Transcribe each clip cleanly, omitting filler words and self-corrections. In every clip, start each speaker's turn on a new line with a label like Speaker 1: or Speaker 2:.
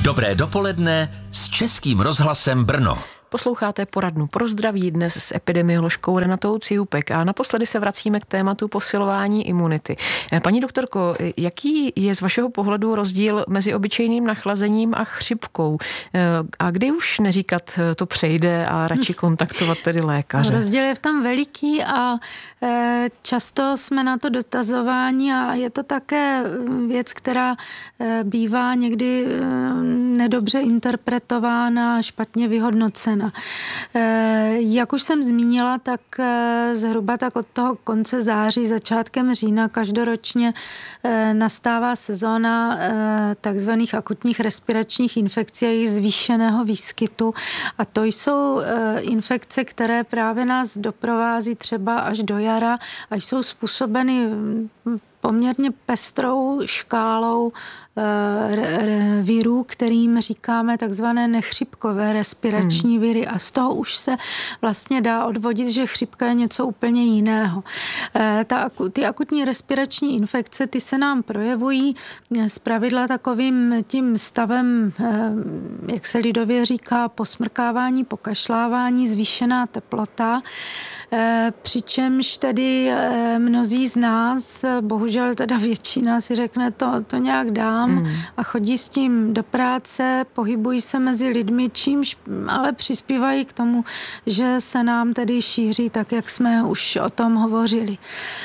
Speaker 1: Dobré dopoledne s Českým rozhlasem Brno.
Speaker 2: Posloucháte poradnu pro zdraví dnes s epidemioložkou Renatou Ciupek a naposledy se vracíme k tématu posilování imunity. Paní doktorko, jaký je z vašeho pohledu rozdíl mezi obyčejným nachlazením a chřipkou? A kdy už neříkat to přejde a radši kontaktovat tedy lékaře?
Speaker 3: Rozdíl je v tom veliký a často jsme na to dotazováni a je to také věc, která bývá někdy nedobře interpretována, špatně vyhodnocena. Jak už jsem zmínila, tak zhruba tak od toho konce září, začátkem října každoročně nastává sezóna takzvaných akutních respiračních infekcí a jejich zvýšeného výskytu. A to jsou infekce, které právě nás doprovází třeba až do jara a jsou způsobeny poměrně pestrou škálou virů, kterým říkáme takzvané nechřipkové respirační viry a z toho už se vlastně dá odvodit, že chřipka je něco úplně jiného. Ty akutní respirační infekce, ty se nám projevují zpravidla takovým tím stavem, jak se lidově říká, posmrkávání, pokašlávání, zvýšená teplota, přičemž tedy mnozí z nás, bohužel teda většina si řekne, to nějak dám a chodí s tím do práce, pohybují se mezi lidmi, čímž ale přispívají k tomu, že se nám tedy šíří tak, jak jsme už o tom hovořili.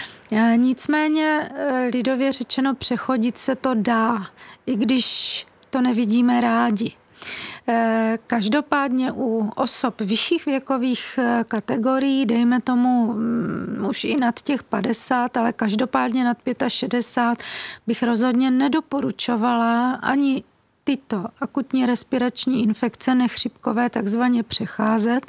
Speaker 3: Nicméně lidově řečeno přechodit se to dá, i když to nevidíme rádi. Každopádně u osob vyšších věkových kategorií, dejme tomu už i nad těch 50, ale každopádně nad 65, bych rozhodně nedoporučovala ani tyto akutní respirační infekce nechřipkové takzvaně přecházet,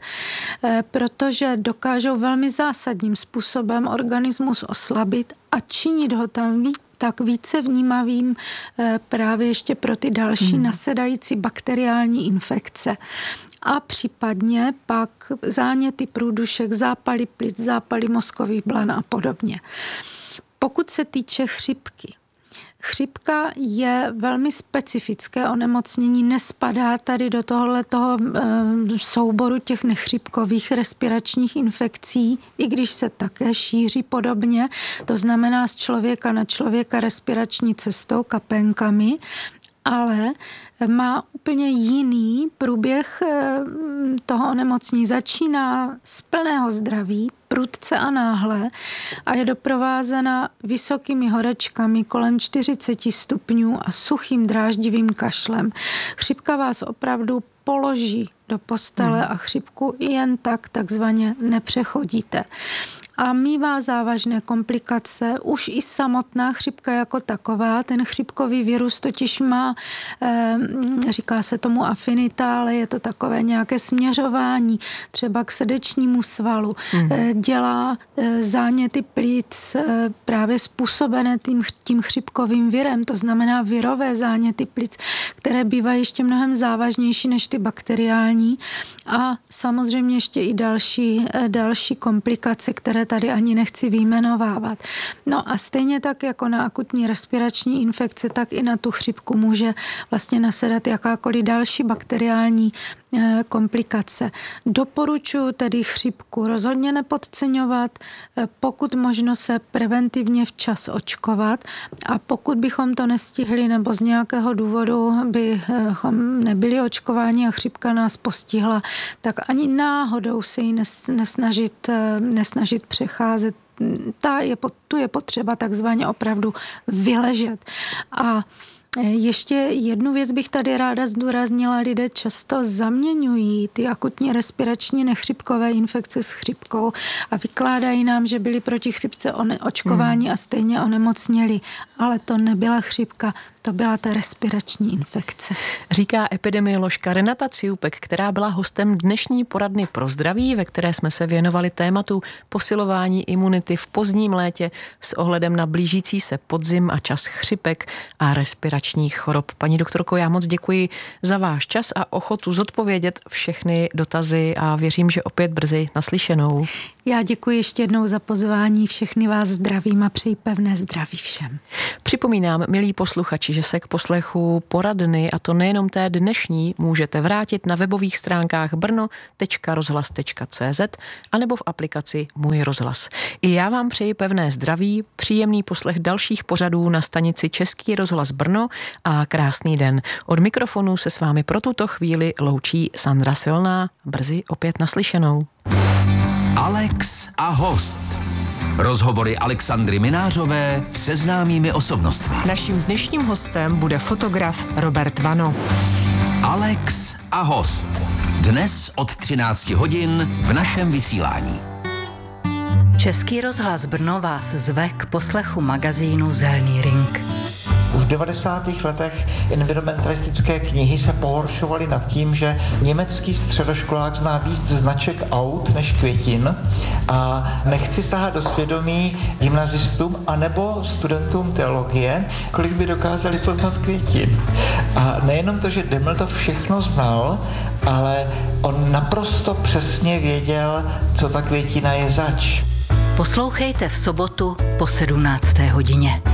Speaker 3: protože dokážou velmi zásadním způsobem organismus oslabit a činit ho tam tak více vnímavým právě ještě pro ty další nasedající bakteriální infekce. A případně pak záněty průdušek, zápaly plic, zápaly mozkových blan a podobně. Pokud se týče chřipky, chřipka je velmi specifické onemocnění, nespadá tady do tohoto souboru těch nechřipkových respiračních infekcí, i když se také šíří podobně, to znamená z člověka na člověka respirační cestou, kapénkami, ale má úplně jiný průběh toho onemocnění. Začíná z plného zdraví, prudce a náhle a je doprovázena vysokými horečkami kolem 40 stupňů a suchým dráždivým kašlem. Chřipka vás opravdu položí do postele a chřipku jen tak takzvaně nepřechodíte. A mívá závažné komplikace, už i samotná chřipka jako taková. Ten chřipkový virus totiž má, říká se tomu afinita, ale je to takové nějaké směřování třeba k srdečnímu svalu. Dělá záněty plic právě způsobené tím chřipkovým virem, to znamená virové záněty plic, které bývají ještě mnohem závažnější než ty bakteriální a samozřejmě ještě i další komplikace, které tady ani nechci vyjmenovávat. No a stejně tak jako na akutní respirační infekce, tak i na tu chřipku může vlastně nasedat jakákoliv další bakteriální komplikace. Doporučuji tedy chřipku rozhodně nepodceňovat, pokud možno se preventivně včas očkovat a pokud bychom to nestihli nebo z nějakého důvodu bychom nebyli očkováni a chřipka nás postihla, tak ani náhodou se ji nesnažit přecházet. Tu je potřeba takzvaně opravdu vyležet. A ještě jednu věc bych tady ráda zdůraznila. Lidé často zaměňují ty akutní respirační nechřipkové infekce s chřipkou a vykládají nám, že byli proti chřipce očkováni a stejně onemocněli. Ale to nebyla chřipka, to byla ta respirační infekce.
Speaker 2: Říká epidemioložka Renata Ciupek, která byla hostem dnešní poradny pro zdraví, ve které jsme se věnovali tématu posilování imunity v pozdním létě s ohledem na blížící se podzim a čas chřipek a respiračních chorob. Paní doktorko, já moc děkuji za váš čas a ochotu zodpovědět všechny dotazy a věřím, že opět brzy naslyšenou.
Speaker 3: Já děkuji ještě jednou za pozvání, všechny vás zdravím a přeji pevné zdraví všem.
Speaker 2: Připomínám, milí posluchači, že se k poslechu poradny, a to nejenom té dnešní, můžete vrátit na webových stránkách brno.rozhlas.cz anebo v aplikaci Můj rozhlas. I já vám přeji pevné zdraví, příjemný poslech dalších pořadů na stanici Český rozhlas Brno a krásný den. Od mikrofonu se s vámi pro tuto chvíli loučí Sandra Silná. Brzy opět naslyšenou.
Speaker 1: Alex a host. Rozhovory Alexandry Minářové se známými osobnostmi.
Speaker 4: Naším dnešním hostem bude fotograf Robert Vano.
Speaker 1: Alex a host. Dnes od 13 hodin v našem vysílání.
Speaker 5: Český rozhlas Brno vás zve k poslechu magazínu Zelený ring.
Speaker 6: Už v 90. letech environmentalistické knihy se pohoršovaly nad tím, že německý středoškolák zná víc značek aut než květin a nechci sahat do svědomí gymnazistům anebo studentům teologie, kolik by dokázali poznat květin. A nejenom to, že Deml to všechno znal, ale on naprosto přesně věděl, co ta květina je zač.
Speaker 5: Poslouchejte v sobotu po 17. hodině.